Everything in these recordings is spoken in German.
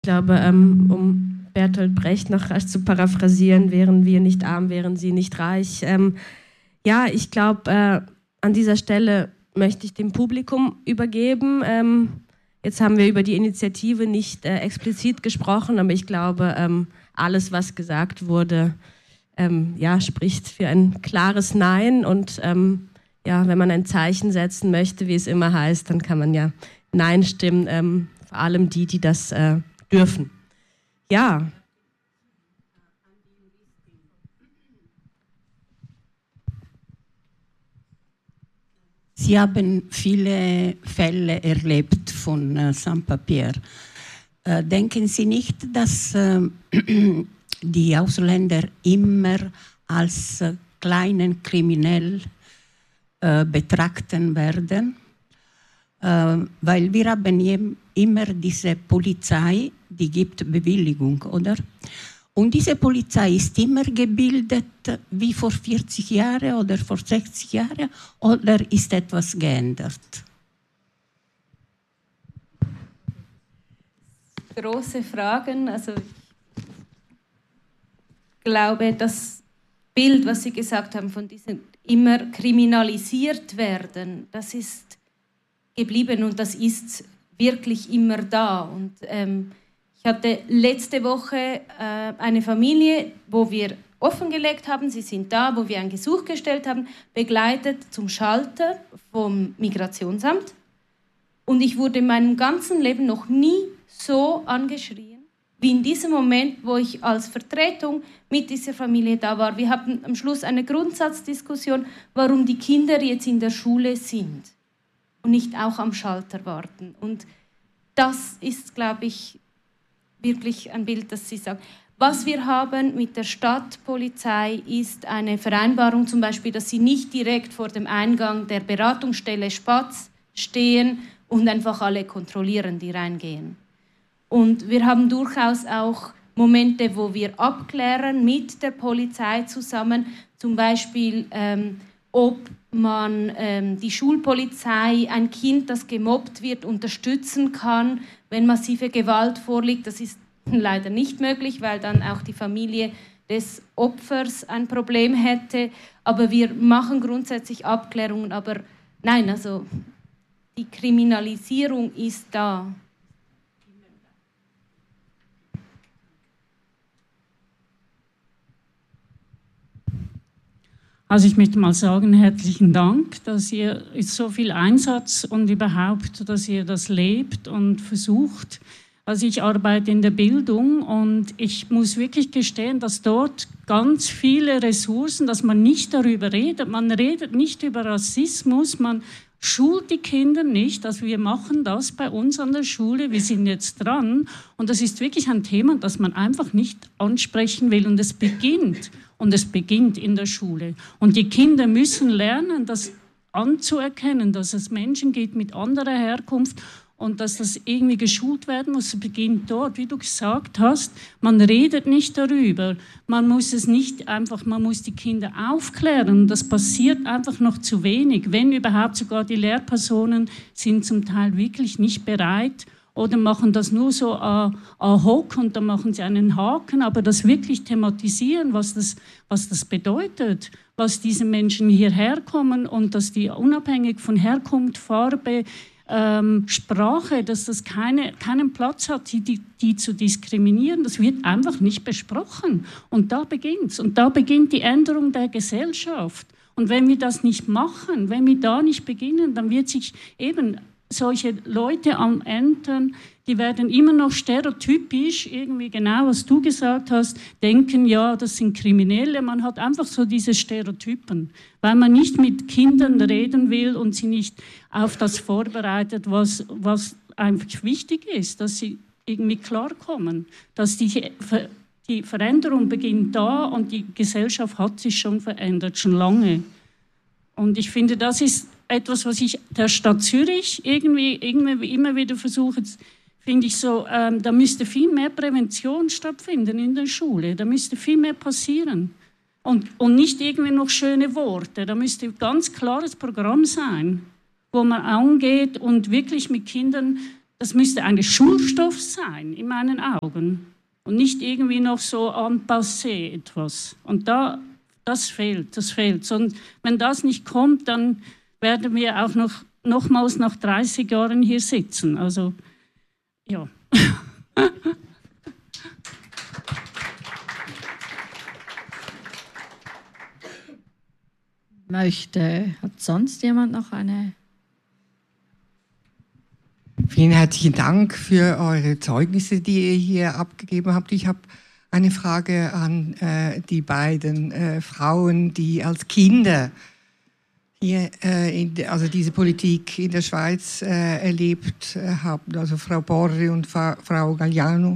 Ich glaube, um Bertolt Brecht noch rasch zu paraphrasieren, wären wir nicht arm, wären sie nicht reich. Ja, ich glaube, an dieser Stelle möchte ich dem Publikum übergeben. Jetzt haben wir über die Initiative nicht explizit gesprochen, aber ich glaube, alles, was gesagt wurde, ja, spricht für ein klares Nein. Und ja, wenn man ein Zeichen setzen möchte, wie es immer heißt, dann kann man ja Nein stimmen, vor allem die das dürfen. Ja. Sie haben viele Fälle erlebt von Sans-Papier. Denken Sie nicht, dass die Ausländer immer als kleinen Kriminell betrachten werden? Weil wir haben immer diese Polizei, die gibt Bewilligung, oder? Und diese Polizei ist immer gebildet wie vor 40 Jahren oder vor 60 Jahren, oder ist etwas geändert? Große Fragen. Also ich glaube, das Bild, was Sie gesagt haben, von diesem immer kriminalisiert werden, das ist geblieben und das ist wirklich immer da. Und ich hatte letzte Woche eine Familie, wo wir offengelegt haben, sie sind da, wo wir ein Gesuch gestellt haben, begleitet zum Schalter vom Migrationsamt. Und ich wurde in meinem ganzen Leben noch nie so angeschrien, wie in diesem Moment, wo ich als Vertretung mit dieser Familie da war. Wir hatten am Schluss eine Grundsatzdiskussion, warum die Kinder jetzt in der Schule sind und nicht auch am Schalter warten. Und das ist, glaube ich, wirklich ein Bild, das Sie sagen. Was wir haben mit der Stadtpolizei ist eine Vereinbarung, zum Beispiel, dass sie nicht direkt vor dem Eingang der Beratungsstelle Spatz stehen und einfach alle kontrollieren, die reingehen. Und wir haben durchaus auch Momente, wo wir abklären mit der Polizei zusammen, zum Beispiel, ob man die Schulpolizei, ein Kind, das gemobbt wird, unterstützen kann, wenn massive Gewalt vorliegt. Das ist leider nicht möglich, weil dann auch die Familie des Opfers ein Problem hätte. Aber wir machen grundsätzlich Abklärungen. Aber nein, also die Kriminalisierung ist da. Also ich möchte mal sagen, herzlichen Dank, dass ihr so viel Einsatz und überhaupt, dass ihr das lebt und versucht. Also ich arbeite in der Bildung und ich muss wirklich gestehen, dass dort ganz viele Ressourcen, dass man nicht darüber redet, man redet nicht über Rassismus, man schult die Kinder nicht, also wir machen das bei uns an der Schule, wir sind jetzt dran und das ist wirklich ein Thema, das man einfach nicht ansprechen will und es beginnt. Und es beginnt in der Schule. Und die Kinder müssen lernen, das anzuerkennen, dass es Menschen gibt mit anderer Herkunft und dass das irgendwie geschult werden muss. Es beginnt dort, wie du gesagt hast. Man redet nicht darüber. Man muss es nicht einfach, man muss die Kinder aufklären. Das passiert einfach noch zu wenig. Wenn überhaupt, sogar die Lehrpersonen sind zum Teil wirklich nicht bereit, oder machen das nur so ad hoc und dann machen sie einen Haken, aber das wirklich thematisieren, was das bedeutet, was diese Menschen hierher kommen und dass die unabhängig von Herkunft, Farbe, Sprache, dass das keinen Platz hat, die zu diskriminieren. Das wird einfach nicht besprochen. Und da beginnt's. Und da beginnt die Änderung der Gesellschaft. Und wenn wir das nicht machen, wenn wir da nicht beginnen, dann wird sich eben solche Leute am Ende, die werden immer noch stereotypisch, irgendwie genau, was du gesagt hast, denken, ja, das sind Kriminelle. Man hat einfach so diese Stereotypen, weil man nicht mit Kindern reden will und sie nicht auf das vorbereitet, was einfach wichtig ist, dass sie irgendwie klarkommen, dass die Veränderung beginnt da und die Gesellschaft hat sich schon verändert, schon lange. Und ich finde, das ist etwas, was ich der Stadt Zürich irgendwie immer wieder versuche, finde ich so, da müsste viel mehr Prävention stattfinden in der Schule, da müsste viel mehr passieren. Und nicht irgendwie noch schöne Worte, da müsste ein ganz klares Programm sein, wo man angeht und wirklich mit Kindern das müsste eigentlich Schulstoff sein, in meinen Augen. Und nicht irgendwie noch so en passé etwas. Und das fehlt. Und wenn das nicht kommt, dann werden wir auch nochmals nach 30 Jahren hier sitzen. Also, ja. Hat sonst jemand noch eine? Vielen herzlichen Dank für eure Zeugnisse, die ihr hier abgegeben habt. Ich habe eine Frage an die beiden Frauen, die als Kinder hier also diese Politik in der Schweiz erlebt haben, also Frau Borri und Frau Galliano.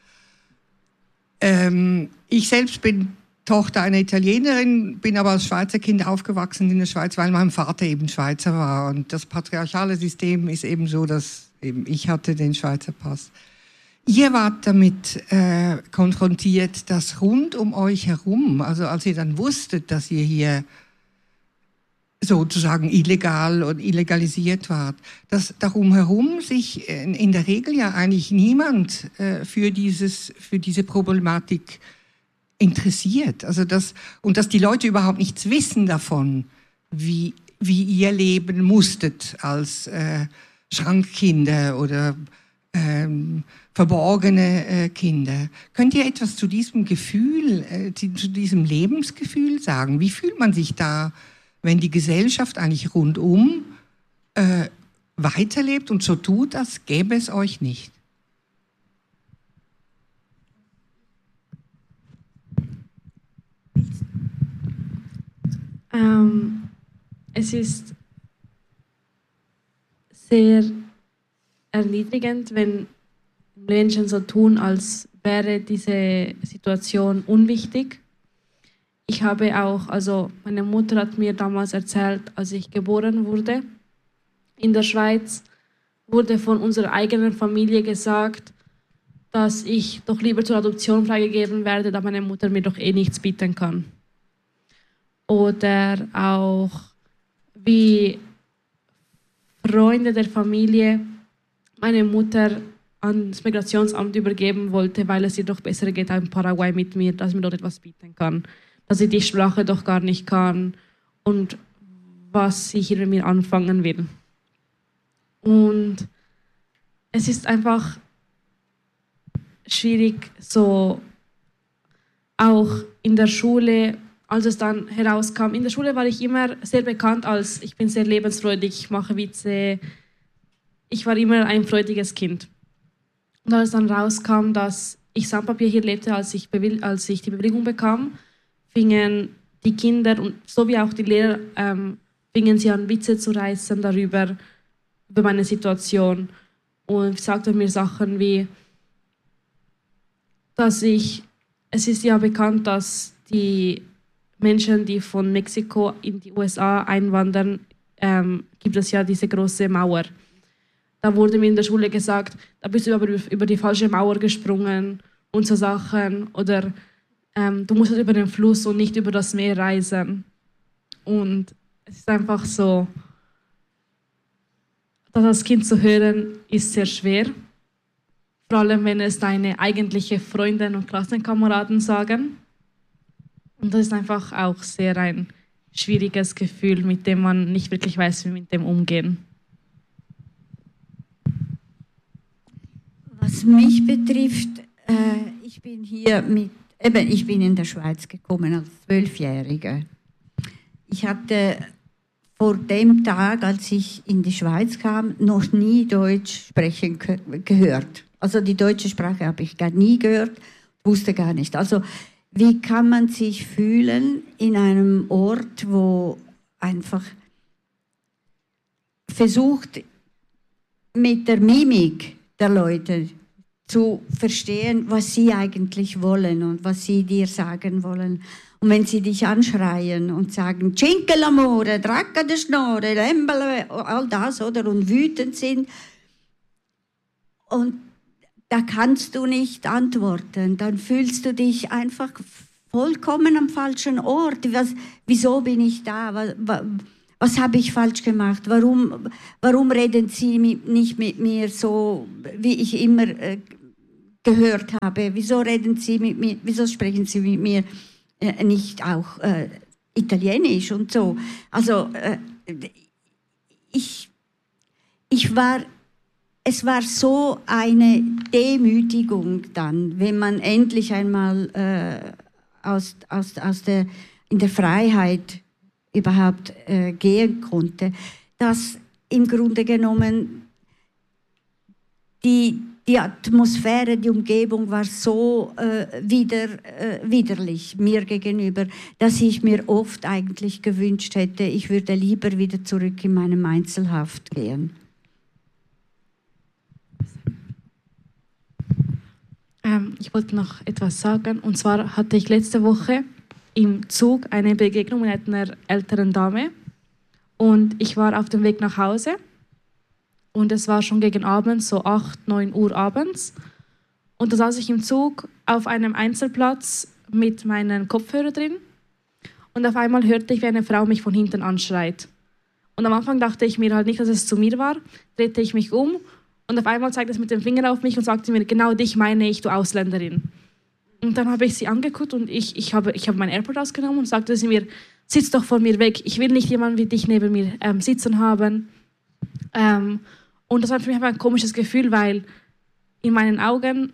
Ich selbst bin Tochter einer Italienerin, bin aber als Schweizer Kind aufgewachsen in der Schweiz, weil mein Vater eben Schweizer war. Und das patriarchale System ist eben so, dass eben ich hatte den Schweizer Pass. Ihr wart damit konfrontiert, dass rund um euch herum, also als ihr dann wusstet, dass ihr hier sozusagen illegal und illegalisiert wart, dass darum herum sich in der Regel ja eigentlich niemand für diese Problematik interessiert. Also dass die Leute überhaupt nichts wissen davon, wie ihr leben musstet als Schrankkinder oder verborgene Kinder. Könnt ihr etwas zu diesem Gefühl, zu diesem Lebensgefühl sagen? Wie fühlt man sich da, wenn die Gesellschaft eigentlich rundum weiterlebt und so tut, als gäbe es euch nicht? Es ist sehr erniedrigend, wenn Menschen so tun, als wäre diese Situation unwichtig. Ich habe auch, also meine Mutter hat mir damals erzählt, als ich geboren wurde, in der Schweiz wurde von unserer eigenen Familie gesagt, dass ich doch lieber zur Adoption freigegeben werde, da meine Mutter mir doch eh nichts bieten kann. Oder auch wie Freunde der Familie meine Mutter ans Migrationsamt übergeben wollte, weil es ihr doch besser geht in Paraguay mit mir, dass mir dort etwas bieten kann. Dass sie die Sprache doch gar nicht kann und was sie hier mit mir anfangen will. Und es ist einfach schwierig, so auch in der Schule, als es dann herauskam. In der Schule war ich immer sehr bekannt als, ich bin sehr lebensfreudig, ich mache Witze. Ich war immer ein freudiges Kind. Und als dann rauskam, dass ich Sandpapier hier lebte, als ich die Bewilligung bekam, fingen die Kinder und so wie auch die Lehrer fingen sie an, Witze zu reißen über meine Situation. Und sagten mir Sachen wie, es ist ja bekannt, dass die Menschen, die von Mexiko in die USA einwandern, gibt es ja diese große Mauer. Da wurde mir in der Schule gesagt, da bist du über die falsche Mauer gesprungen und so Sachen. Oder du musst über den Fluss und nicht über das Meer reisen. Und es ist einfach so, das als Kind zu hören, ist sehr schwer. Vor allem, wenn es deine eigentliche Freunde und Klassenkameraden sagen. Und das ist einfach auch sehr ein schwieriges Gefühl, mit dem man nicht wirklich weiß, wie mit dem umgehen. Was mich betrifft, ich bin in der Schweiz gekommen als 12-Jährige. Ich hatte vor dem Tag, als ich in die Schweiz kam, noch nie Deutsch sprechen gehört. Also die deutsche Sprache habe ich gar nie gehört, wusste gar nicht. Also wie kann man sich fühlen in einem Ort, wo einfach versucht, mit der Mimik der Leute zu verstehen, was sie eigentlich wollen und was sie dir sagen wollen. Und wenn sie dich anschreien und sagen, Cinque l'amore, Dracca de Schnorre, Lembele, all das, oder, und wütend sind, und da kannst du nicht antworten, dann fühlst du dich einfach vollkommen am falschen Ort. Wieso bin ich da? Was habe ich falsch gemacht? Warum reden Sie nicht mit mir so, wie ich immer gehört habe? Wieso reden Sie mit mir? Wieso sprechen Sie mit mir nicht auch Italienisch und so? Also es war so eine Demütigung dann, wenn man endlich einmal in der Freiheit überhaupt gehen konnte, dass im Grunde genommen die Atmosphäre, die Umgebung war so widerlich mir gegenüber, dass ich mir oft eigentlich gewünscht hätte, ich würde lieber wieder zurück in meine Einzelhaft gehen. Ich wollte noch etwas sagen. Und zwar hatte ich letzte Woche im Zug eine Begegnung mit einer älteren Dame. Und ich war auf dem Weg nach Hause. Und es war schon gegen Abend, so 8, 9 Uhr abends. Und da saß ich im Zug auf einem Einzelplatz mit meinen Kopfhörern drin. Und auf einmal hörte ich, wie eine Frau mich von hinten anschreit. Und am Anfang dachte ich mir halt nicht, dass es zu mir war. Drehte ich mich um. Und auf einmal zeigte es mit dem Finger auf mich und sagte mir, genau dich meine ich, du Ausländerin. Und dann habe ich sie angeguckt und ich habe mein AirPod ausgenommen und sagte sie mir, sitz doch vor mir weg, ich will nicht jemanden wie dich neben mir sitzen haben. Und das war für mich ein komisches Gefühl, weil in meinen Augen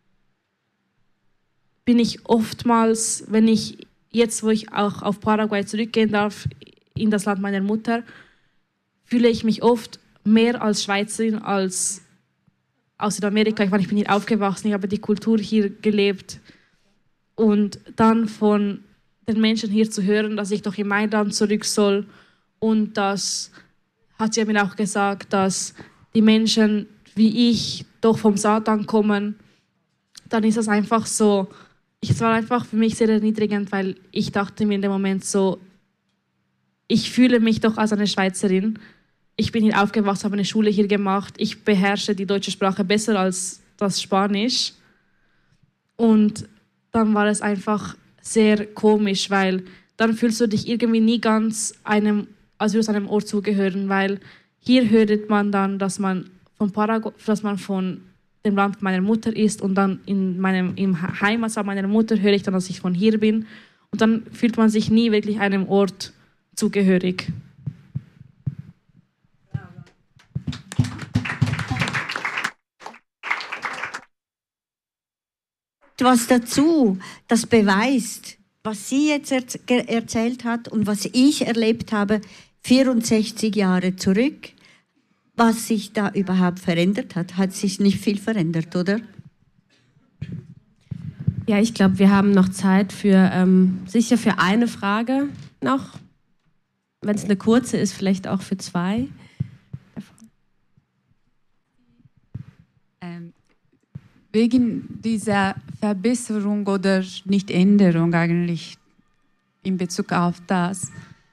bin ich oftmals, wenn ich jetzt, wo ich auch auf Paraguay zurückgehen darf, in das Land meiner Mutter, fühle ich mich oft mehr als Schweizerin als aus Südamerika. Ich meine, ich bin hier aufgewachsen, ich habe die Kultur hier gelebt. Und dann von den Menschen hier zu hören, dass ich doch in mein Land zurück soll. Und das hat sie mir auch gesagt, dass die Menschen wie ich doch vom Satan kommen. Dann ist das einfach so, es war einfach für mich sehr erniedrigend, weil ich dachte mir in dem Moment so, ich fühle mich doch als eine Schweizerin. Ich bin hier aufgewachsen, habe eine Schule hier gemacht. Ich beherrsche die deutsche Sprache besser als das Spanisch. Und dann war es einfach sehr komisch, weil dann fühlst du dich irgendwie nie ganz als würdest du einem Ort zugehören, weil hier hört man dann, dass man von dem Land meiner Mutter ist und dann im Heimatland meiner Mutter höre ich dann, dass ich von hier bin. Und dann fühlt man sich nie wirklich einem Ort zugehörig. Etwas dazu, das beweist, was sie jetzt erzählt hat und was ich erlebt habe, 64 Jahre zurück, was sich da überhaupt verändert hat. Hat sich nicht viel verändert, oder? Ja, ich glaube, wir haben noch Zeit sicher für eine Frage noch. Wenn es eine kurze ist, vielleicht auch für 2. Wegen dieser Verbesserung oder Nicht-Änderung eigentlich in Bezug auf das,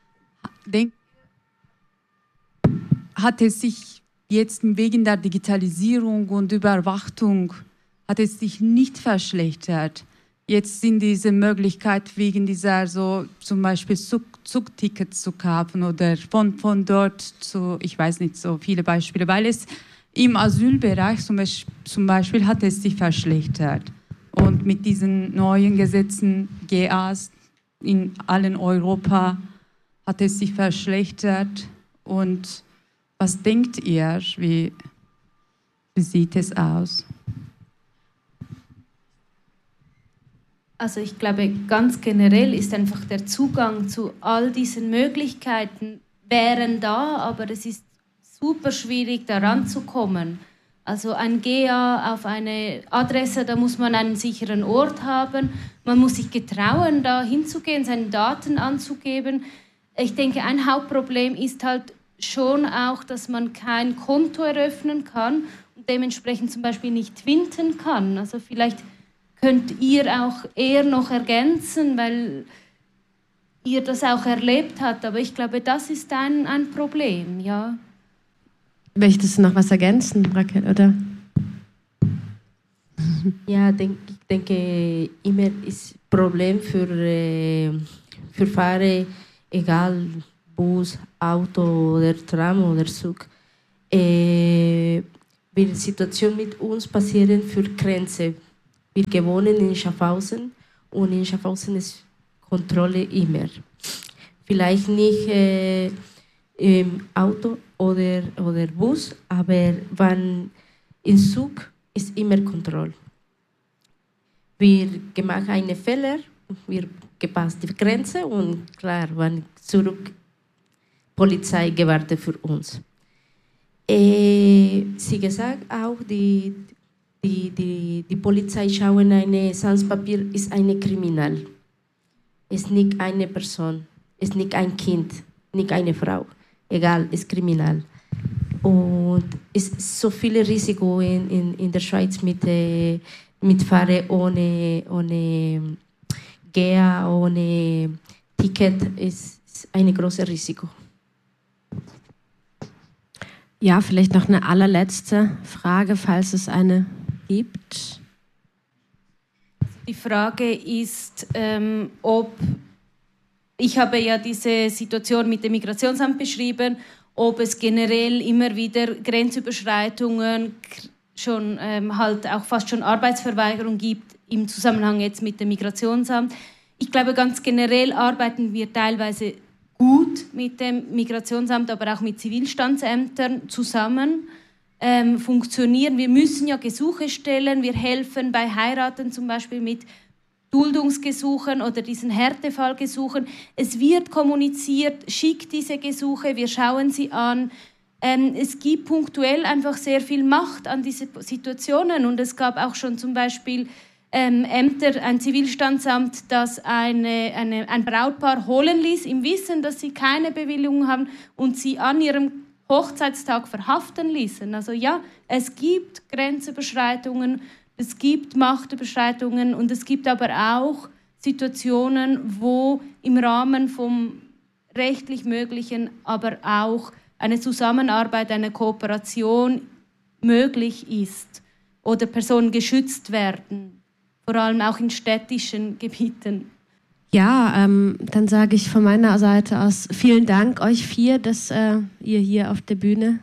hat es sich jetzt wegen der Digitalisierung und Überwachung, hat es sich nicht verschlechtert. Jetzt sind diese Möglichkeit wegen dieser so zum Beispiel Zugtickets zu kaufen oder von dort zu, ich weiß nicht, so viele Beispiele, weil es im Asylbereich zum Beispiel hat es sich verschlechtert. Und mit diesen neuen Gesetzen, GAs in allen Europa, hat es sich verschlechtert. Und was denkt ihr, wie sieht es aus? Also ich glaube, ganz generell ist einfach der Zugang zu all diesen Möglichkeiten wären da, aber es ist super schwierig, daran zu kommen. Also ein GA auf eine Adresse, da muss man einen sicheren Ort haben. Man muss sich getrauen, da hinzugehen, seine Daten anzugeben. Ich denke, ein Hauptproblem ist halt schon auch, dass man kein Konto eröffnen kann und dementsprechend zum Beispiel nicht twinten kann. Also vielleicht könnt ihr auch eher noch ergänzen, weil ihr das auch erlebt habt. Aber ich glaube, das ist ein Problem, ja. Möchtest du noch was ergänzen, Raquel, oder? Ja, ich denke, immer ist Problem für Fahrer, egal Bus, Auto oder Tram oder Zug, wird Situationen mit uns passieren für Grenze. Wir wohnen in Schaffhausen und in Schaffhausen ist Kontrolle immer. Vielleicht nicht im Auto oder Bus, aber wenn im Zug ist immer Kontrolle. Wir machen einen Fehler, wir gepasst die Grenze und klar, wenn zurück Polizei gewartet für uns. Sie gesagt auch, die Polizei schauen eine Salzpapier ist eine Kriminal, ist nicht eine Person, ist nicht ein Kind, nicht eine Frau, egal, ist kriminal. Und es ist so viel Risiko in der Schweiz mit Fahren ohne GEA, ohne Ticket, ist ein großes Risiko. Ja, vielleicht noch eine allerletzte Frage, falls es eine gibt. Die Frage ist, ob, ich habe ja diese Situation mit dem Migrationsamt beschrieben, ob es generell immer wieder Grenzüberschreitungen, schon halt auch fast schon Arbeitsverweigerung gibt im Zusammenhang jetzt mit dem Migrationsamt. Ich glaube, ganz generell arbeiten wir teilweise gut mit dem Migrationsamt, aber auch mit Zivilstandsämtern zusammen funktionieren. Wir müssen ja Gesuche stellen, wir helfen bei Heiraten zum Beispiel mit Duldungsgesuchen oder diesen Härtefallgesuchen. Es wird kommuniziert, schickt diese Gesuche, wir schauen sie an. Es gibt punktuell einfach sehr viel Macht an diese Situationen und es gab auch schon zum Beispiel Ämter, ein Zivilstandsamt, das ein Brautpaar holen ließ, im Wissen, dass sie keine Bewilligung haben und sie an ihrem Hochzeitstag verhaften ließen. Also ja, es gibt Grenzüberschreitungen, es gibt Machtüberschreitungen und es gibt aber auch Situationen, wo im Rahmen vom rechtlich Möglichen, aber auch eine Zusammenarbeit, eine Kooperation möglich ist oder Personen geschützt werden, vor allem auch in städtischen Gebieten. Ja, dann sage ich von meiner Seite aus vielen Dank euch 4, dass ihr hier auf der Bühne.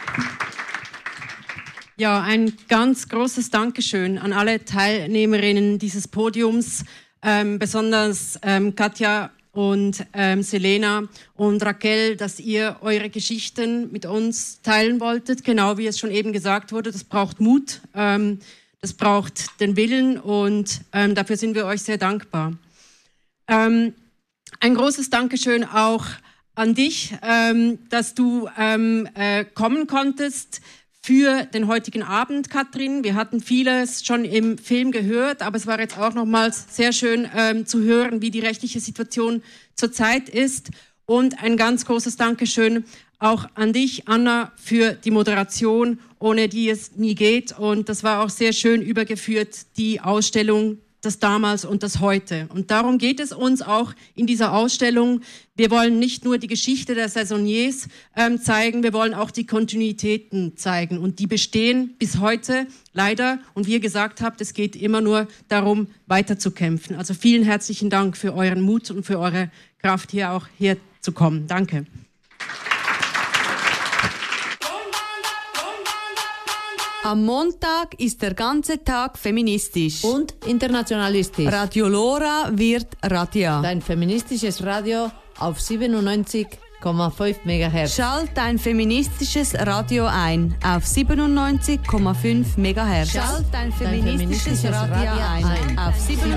Ja, ein ganz großes Dankeschön an alle Teilnehmerinnen dieses Podiums, besonders Katja und Selena und Raquel, dass ihr eure Geschichten mit uns teilen wolltet. Genau wie es schon eben gesagt wurde, das braucht Mut, das braucht den Willen und dafür sind wir euch sehr dankbar. Ein großes Dankeschön auch an dich, dass du kommen konntest für den heutigen Abend, Katrin. Wir hatten vieles schon im Film gehört, aber es war jetzt auch nochmals sehr schön zu hören, wie die rechtliche Situation zurzeit ist. Und ein ganz großes Dankeschön auch an dich, Anna, für die Moderation, ohne die es nie geht. Und das war auch sehr schön übergeführt, die Ausstellung, das damals und das heute. Und darum geht es uns auch in dieser Ausstellung. Wir wollen nicht nur die Geschichte der Saisonniers zeigen, wir wollen auch die Kontinuitäten zeigen. Und die bestehen bis heute leider. Und wie ihr gesagt habt, es geht immer nur darum, weiterzukämpfen. Also vielen herzlichen Dank für euren Mut und für eure Kraft, hier auch herzukommen. Danke. Am Montag ist der ganze Tag feministisch. Und internationalistisch. Radio Lora wird Radia. Dein feministisches Radio auf 97,5 MHz. Schalt dein feministisches Radio ein auf 97,5 MHz. Schalt dein feministisches Radio ein auf 97,5